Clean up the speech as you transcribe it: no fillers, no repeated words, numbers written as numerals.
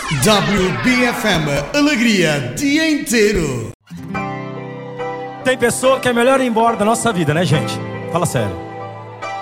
WBFM, alegria dia inteiro. Tem pessoa que é melhor ir embora da nossa vida, né, gente? Fala sério.